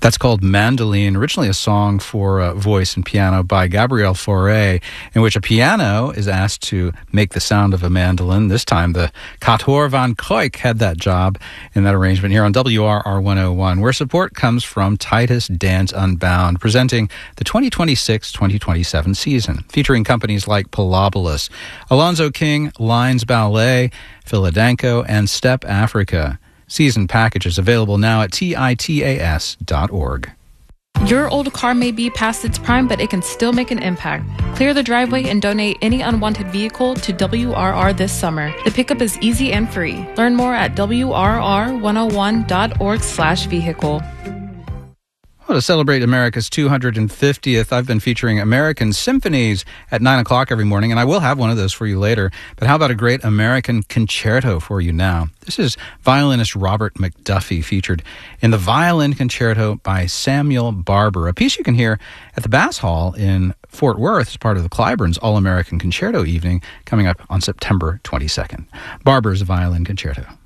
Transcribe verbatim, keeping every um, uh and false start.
That's called Mandoline, originally a song for uh, voice and piano by Gabriel Fauré, in which a piano is asked to make the sound of a mandolin. This time, the Kator van Koik had that job in that arrangement here on W R R one oh one, where support comes from Titus Dance Unbound, presenting the twenty twenty-six twenty twenty-seven season, featuring companies like Pilobolus, Alonzo King, Lines Ballet, Philadanco, and Step Africa. Season packages available now at titas dot org. Your old car may be past its prime, but it can still make an impact. Clear the driveway and donate any unwanted vehicle to W R R this summer. The pickup is easy and free. Learn more at W R R one oh one dot org slash vehicle. Well, to celebrate America's two hundred fiftieth, I've been featuring American symphonies at nine o'clock every morning, and I will have one of those for you later. But how about a great American concerto for you now? This is violinist Robert McDuffie, featured in the Violin Concerto by Samuel Barber, a piece you can hear at the Bass Hall in Fort Worth as part of the Clyburn's All-American Concerto Evening coming up on September twenty-second. Barber's Violin Concerto.